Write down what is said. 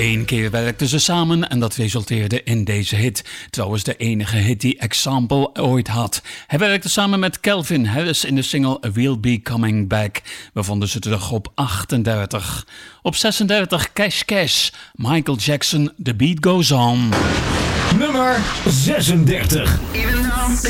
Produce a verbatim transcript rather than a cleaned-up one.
Eén keer werkten ze samen en dat resulteerde in deze hit. Trouwens de enige hit die Example ooit had. Hij werkte samen met Calvin Harris in de single We'll Be Coming Back. We vonden ze terug op achtendertig. Op zesendertig Cash Cash, Michael Jackson, The Beat Goes On. Nummer zesendertig. Even though the